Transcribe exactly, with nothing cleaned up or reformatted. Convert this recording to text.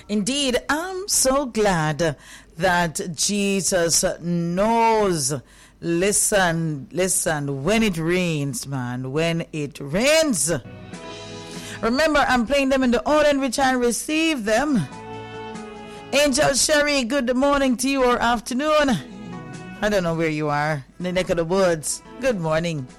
Indeed, I'm so glad that Jesus knows. Listen, listen, when it rains, man, when it rains. Remember, I'm playing them in the order in which I receive them. Angel Sherry, good morning to you, or afternoon. I don't know where you are, in the neck of the woods. Good morning.